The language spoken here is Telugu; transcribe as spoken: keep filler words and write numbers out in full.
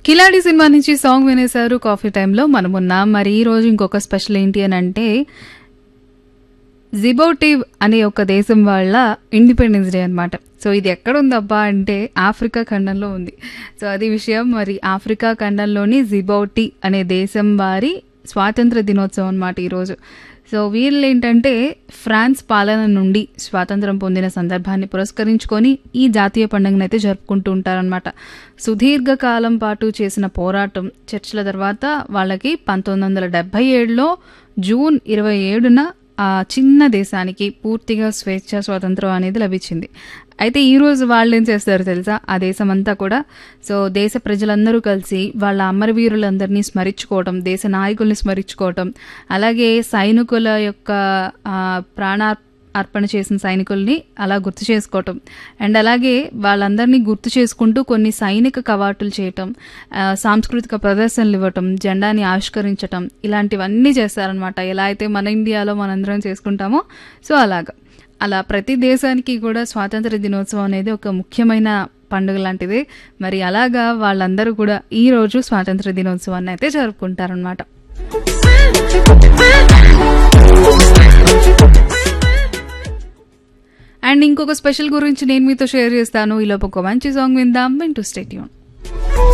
కిలాడి సినిమా నుంచి సాంగ్ వినేశారు కాఫీ టైంలో మనమున్నాం. మరి ఈ రోజు ఇంకొక స్పెషల్ ఏంటి అని అంటే జిబౌటి అనే ఒక దేశం వాళ్ళ ఇండిపెండెన్స్ డే అనమాట. సో ఇది ఎక్కడ ఉందబ్బా అంటే ఆఫ్రికా ఖండంలో ఉంది. సో అది విషయం. మరి ఆఫ్రికా ఖండంలోని జిబౌటి అనే దేశం వారి స్వాతంత్ర దినోత్సవం అనమాట ఈరోజు. సో వీళ్ళు ఏంటంటే ఫ్రాన్స్ పాలన నుండి స్వాతంత్రం పొందిన సందర్భాన్ని పురస్కరించుకొని ఈ జాతీయ పండుగనైతే జరుపుకుంటూ ఉంటారనమాట. సుదీర్ఘకాలం పాటు చేసిన పోరాటం చర్చల తర్వాత వాళ్ళకి పంతొమ్మిది వందల డెబ్బై ఏడులో జూన్ ఇరవై ఏడున ఆ చిన్న దేశానికి పూర్తిగా స్వేచ్ఛ స్వాతంత్రం అనేది లభించింది. అయితే ఈరోజు వాళ్ళు ఏం చేస్తారు తెలుసా? ఆ దేశం అంతా కూడా సో దేశ ప్రజలందరూ కలిసి వాళ్ళ అమరవీరులందరినీ స్మరించుకోవటం, దేశ నాయకుల్ని స్మరించుకోవటం, అలాగే సైనికుల యొక్క ప్రాణా అర్పణ చేసిన సైనికుల్ని అలా గుర్తు చేసుకోవటం, అండ్ అలాగే వాళ్ళందరినీ గుర్తు చేసుకుంటూ కొన్ని సైనిక కవాతులు చేయటం, సాంస్కృతిక ప్రదర్శనలు ఇవ్వటం, జెండాని ఆవిష్కరించటం, ఇలాంటివన్నీ చేస్తారనమాట. ఎలా అయితే మన ఇండియాలో మనందరం చేసుకుంటామో సో అలాగా అలా ప్రతి దేశానికి కూడా స్వాతంత్ర దినోత్సవం అనేది ఒక ముఖ్యమైన పండుగ లాంటిదే. మరి అలాగా వాళ్ళందరూ కూడా ఈ రోజు స్వాతంత్ర దినోత్సవాన్ని అయితే జరుపుకుంటారనమాట. అండ్ ఇంకొక స్పెషల్ గురించి నేను మీతో షేర్ చేస్తాను. ఈలోపు ఒక మంచి సాంగ్ విందాం. వింటూ స్టే ట్యూన్.